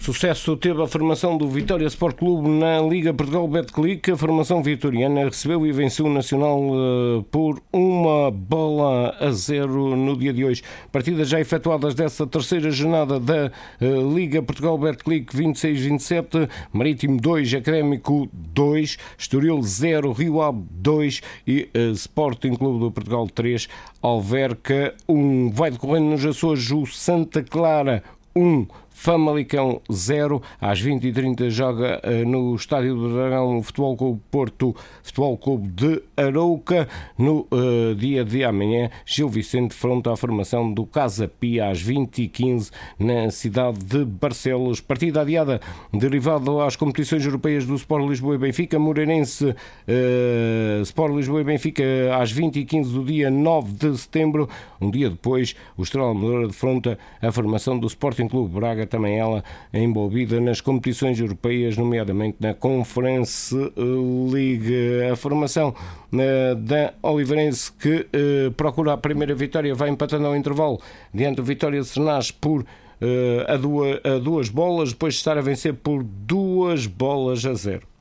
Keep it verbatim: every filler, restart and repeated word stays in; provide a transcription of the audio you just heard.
Sucesso teve a formação do Vitória Sport Clube na Liga Portugal Betclic. A formação vitoriana recebeu e venceu o Nacional uh, por uma bola a zero no dia de hoje. Partidas já efetuadas dessa terceira jornada da uh, Liga Portugal Betclic vinte e seis vinte e sete. Marítimo dois, Académico dois, Estoril zero, Rio Ave dois e uh, Sporting Clube do Portugal três, Alverca um. Vai decorrendo nos Açores o Santa Clara um, Famalicão zero. Às vinte e trinta joga uh, no Estádio do Dragão Futebol Clube Porto, Futebol Clube de Arouca. No uh, dia de amanhã, Gil Vicente fronta a formação do Casa Pia às vinte e quinze na cidade de Barcelos. Partida adiada derivado às competições europeias do Sport Lisboa e Benfica. Moreirense, uh, Sport Lisboa e Benfica às vinte e quinze do dia nove de setembro. Um dia depois, o Estrela Amadora defronta a formação do Sporting Clube Braga, também ela envolvida nas competições europeias, nomeadamente na Conference League. A formação uh, da Oliveirense, que uh, procura a primeira vitória, vai empatando ao intervalo diante do Vitória de Sernás por uh, a, duas, a duas bolas, depois de estar a vencer por duas bolas a zero.